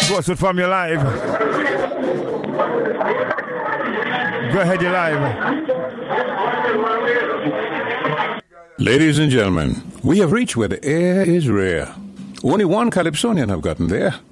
What's it from your live? Go ahead, you're live. Ladies and gentlemen, we have reached where the air is rare. Only one Calypsonian have gotten there.